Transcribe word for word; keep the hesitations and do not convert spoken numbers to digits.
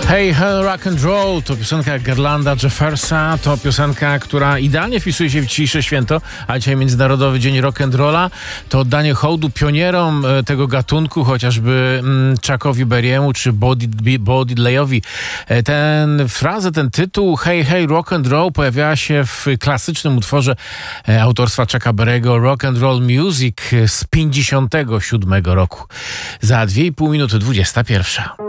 Hey, hey, rock and roll to piosenka Garlanda Jeffersa, to piosenka, która idealnie wpisuje się w dzisiejsze święto, a dzisiaj Międzynarodowy Dzień Rock and Rolla. To oddanie hołdu pionierom tego gatunku, chociażby mm, Chuckowi Berry'emu czy Bo Diddleyowi. Ten frazę, ten tytuł Hey, hey, rock and roll pojawiała się w klasycznym utworze autorstwa Chucka Berry'ego Rock and Roll Music z pięćdziesiątego siódmego roku. Za dwie i pół minuty dwudziesta pierwsza.